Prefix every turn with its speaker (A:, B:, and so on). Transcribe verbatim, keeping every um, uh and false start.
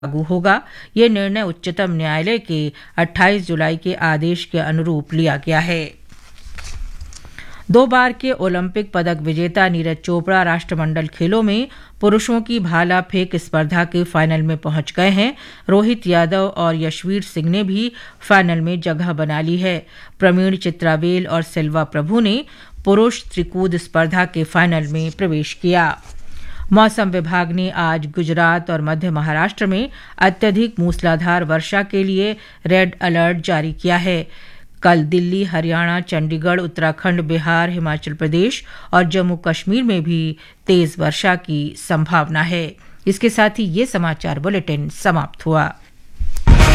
A: लागू होगा। ये निर्णय उच्चतम न्यायालय के अट्ठाईस जुलाई के आदेश के अनुरूप लिया गया है। दो बार के ओलंपिक पदक विजेता नीरज चोपड़ा राष्ट्रमंडल खेलों में पुरुषों की भाला फेंक स्पर्धा के फाइनल में पहुंच गए हैं। रोहित यादव और यशवीर सिंह ने भी फाइनल में जगह बना ली है। प्रवीण चित्रावेल और सिल्वा प्रभु ने पुरुष त्रिकूद स्पर्धा के फाइनल में प्रवेश किया। मौसम विभाग ने आज गुजरात और मध्य महाराष्ट्र में अत्यधिक मूसलाधार वर्षा के लिए रेड अलर्ट जारी किया है। कल दिल्ली, हरियाणा, चंडीगढ़, उत्तराखंड, बिहार, हिमाचल प्रदेश और जम्मू कश्मीर में भी तेज वर्षा की संभावना है। इसके साथ ही ये समाचार बुलेटिन समाप्त हुआ।